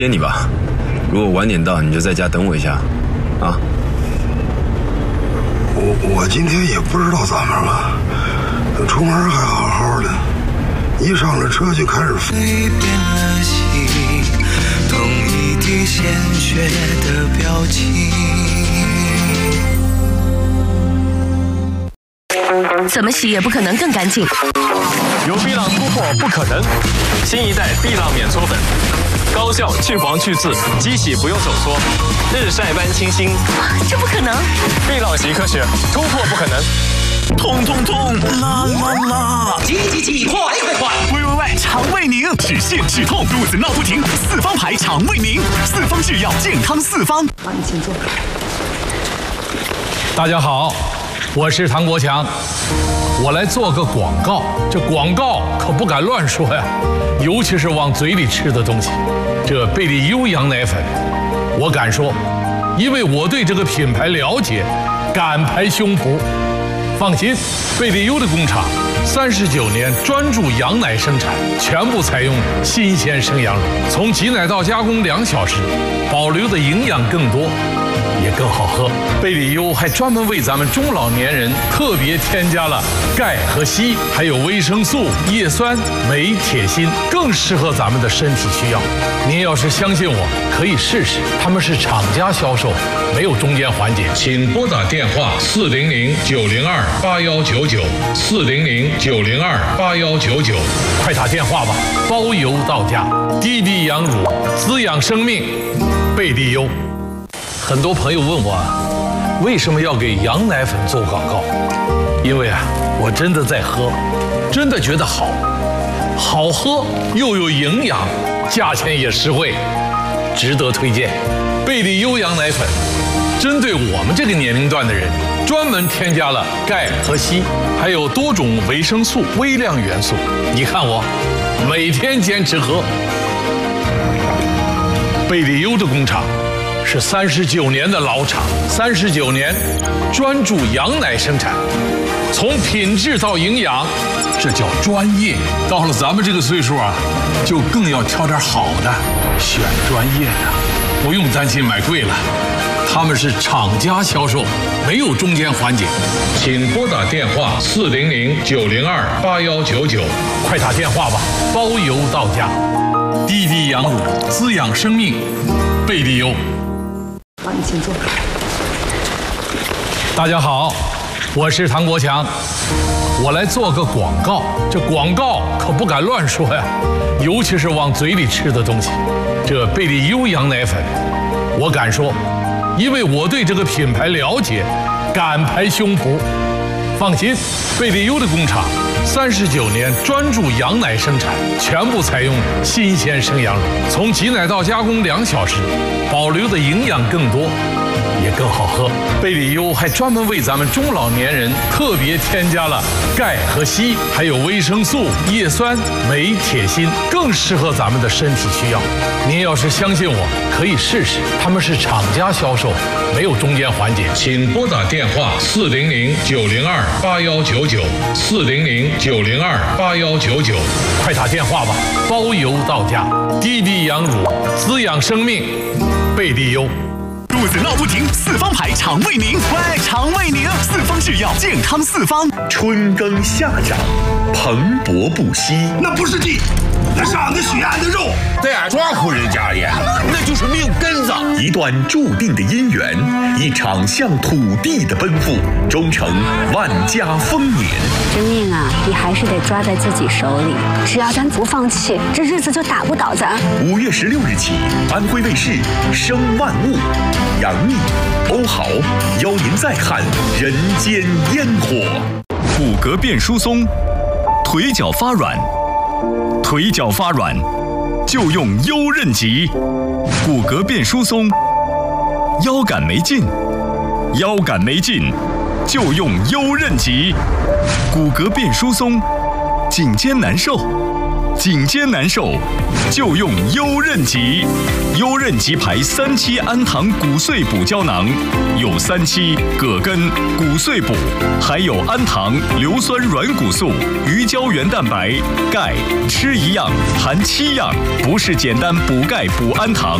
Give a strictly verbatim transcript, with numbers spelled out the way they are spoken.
接你吧，如果晚点到，你就在家等我一下，啊。 我我今天也不知道怎么了，出门还好好的，一上了车就开始飞。 变了心，同一滴鲜血的表情。 怎么洗也不可能更干净。 有碧浪突破不可能，新一代碧浪免搓粉，高效去黄去刺，机洗不用手搓，日晒般清新。 这不可能！ 碧浪洗科学，突破不可能。 痛痛痛！啦啦啦！ 急急急！快快快！ 喂喂喂！肠胃宁，止泻止痛，肚子闹不停，四方牌肠胃宁，四方制药，健康四方。 好，你请坐。 大家好，我是唐国强，我来做个广告。这广告可不敢乱说呀，尤其是往嘴里吃的东西。这贝利优羊奶粉，我敢说，因为我对这个品牌了解，敢拍胸脯。放心，贝利优的工厂三十九年专注羊奶生产，全部采用新鲜生羊乳，从挤奶到加工两小时，保留的营养更多，也更好喝。贝利优还专门为咱们中老年人特别添加了钙和硒，还有维生素、叶酸、镁、铁、锌，更适合咱们的身体需要。您要是相信我，可以试试，他们是厂家销售，没有中间环节。请拨打电话四零零九零二八幺九九四零零九零二八幺九九，快打电话吧，包邮到家。滴滴羊乳，滋养生命，贝利优。很多朋友问我，为什么要给羊奶粉做广告？因为啊，我真的在喝，真的觉得好，好喝又有营养，价钱也实惠，值得推荐。贝利优羊奶粉，针对我们这个年龄段的人，专门添加了钙和硒，还有多种维生素、微量元素。你看我，每天坚持喝。贝利优的工厂是三十九年的老厂，三十九年专注羊奶生产，从品质到营养，这叫专业。到了咱们这个岁数啊，就更要挑点好的，选专业的，不用担心买贵了。他们是厂家销售，没有中间环节。请拨打电话四零零九零二八幺九九，快打电话吧，包邮到家。滴滴羊乳，滋养生命，贝利优。 好，你请坐。 大家好，我是唐国强，我来做个广告。这广告可不敢乱说呀，尤其是往嘴里吃的东西。这贝利优羊奶粉，我敢说，因为我对这个品牌了解，敢拍胸脯。放心，贝利优的工厂三十九年专注羊奶生产，全部采用新鲜生羊乳，从挤奶到加工两小时，保留的营养更多，也更好喝。贝利优还专门为咱们中老年人特别添加了钙和硒，还有维生素、叶酸、镁、铁、锌，更适合咱们的身体需要。您要是相信我，可以试试，他们是厂家销售，没有中间环节。请拨打电话四零零九零二八幺九九四零零九零二八幺九九，快打电话吧，包邮到家。滴滴羊乳，滋养生命，贝利优。 肚子闹不停，四方牌肠胃宁，喂，肠胃宁，四方制药，健康四方。 春耕夏长，蓬勃不息。 那不是地，那是俺们许俺的肉。 在俺庄户人家里，那就是命根子。 一段注定的姻缘，一场向土地的奔赴，终成万家丰年。 这命啊，你还是得抓在自己手里。只要咱不放弃，这日子就打不倒咱。 五月十六日起，安徽卫视《生万物》，杨幂、欧豪邀您再看人间烟火。 骨骼变疏松，腿脚发软，腿脚发软就用优韧极。骨骼变疏松，腰杆没劲，腰杆没劲就用优韧极。骨骼变疏松，颈肩难受， 颈肩难受，就用优韧极。优韧极牌三七氨糖骨碎补胶囊，有三七、葛根、骨碎补，还有氨糖、硫酸软骨素、鱼胶原蛋白、钙，吃一样含七样，不是简单补钙补氨糖。